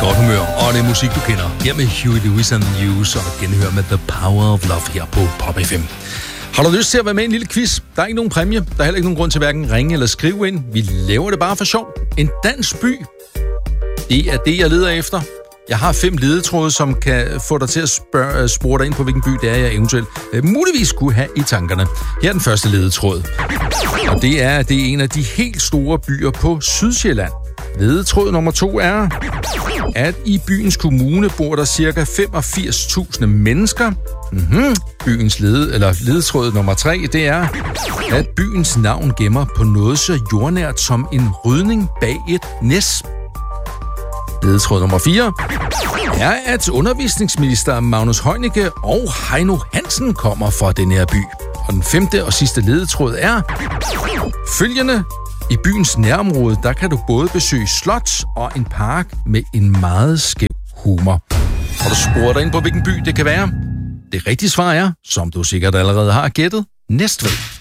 godt humør, og det er musik, du kender. Her med Huey Lewis and the News, og genhør med The Power of Love her på Pop FM. Har du lyst til at være med i en lille quiz? Der er ikke nogen præmie. Der er heller ikke nogen grund til hverken ringe eller skrive ind. Vi laver det bare for sjov. En dansk by. Det er det, jeg leder efter. Jeg har 5 ledetråde, som kan få dig til at spore dig ind på, hvilken by det er, jeg eventuelt muligvis kunne have i tankerne. Her er den første ledetråd. Og det er en af de helt store byer på Sydsjælland. Ledetråd nummer 2 er, at i byens kommune bor der ca. 85.000 mennesker. Byens ledetråd nummer 3, det er, at byens navn gemmer på noget så jordnært som en rydning bag et næs. Ledetråd nummer 4 er, at undervisningsminister Magnus Heunicke og Heino Hansen kommer fra den her by. Og den 5. og sidste ledetråd er følgende. I byens nærområde, der kan du både besøge slots og en park med en meget skæv humor. Og du sporer dig ind på, hvilken by det kan være. Det rigtige svar er, som du sikkert allerede har gættet, Næstved.